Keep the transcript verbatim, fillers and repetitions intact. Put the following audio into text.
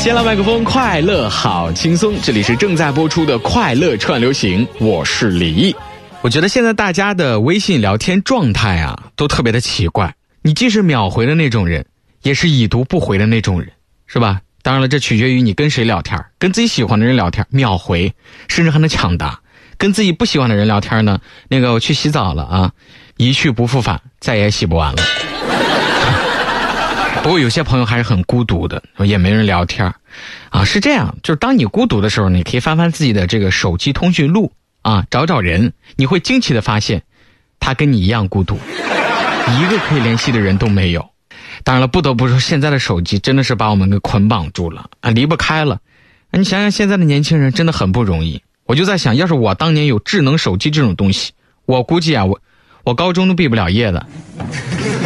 先来麦克风，快乐好轻松，这里是正在播出的快乐串流行，我是李毅。我觉得现在大家的微信聊天状态啊都特别的奇怪，你既是秒回的那种人，也是已读不回的那种人，是吧？当然了，这取决于你跟谁聊天，跟自己喜欢的人聊天秒回，甚至还能抢答；跟自己不喜欢的人聊天呢，那个我去洗澡了啊，一去不复返，再也洗不完了。不过有些朋友还是很孤独的，也没人聊天啊。是这样，就是当你孤独的时候，你可以翻翻自己的这个手机通讯录啊，找找人，你会惊奇的发现他跟你一样孤独，一个可以联系的人都没有。当然了，不得不说现在的手机真的是把我们给捆绑住了啊，离不开了。你想想现在的年轻人真的很不容易。我就在想，要是我当年有智能手机这种东西，我估计啊，我我高中都毕不了业的。